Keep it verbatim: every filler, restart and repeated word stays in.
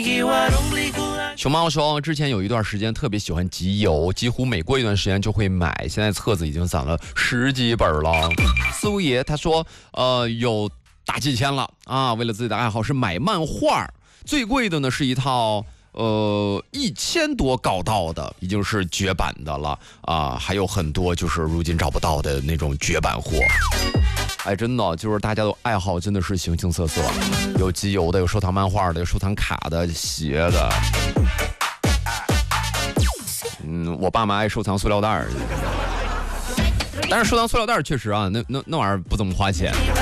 熊猫说，之前有一段时间特别喜欢集邮，几乎每过一段时间就会买，现在册子已经攒了十几本了。四五爷他说，呃，有大几千了啊！为了自己的爱好是买漫画，最贵的呢是一套呃一千多搞到的，已经是绝版的了啊，还有很多就是如今找不到的那种绝版货。哎，真的就是大家的爱好真的是形形色色，有集邮的，有收藏漫画的，有收藏卡的、鞋的。嗯，我爸妈爱收藏塑料袋儿，但是收藏塑料袋儿确实啊，那那那玩意儿不怎么花钱。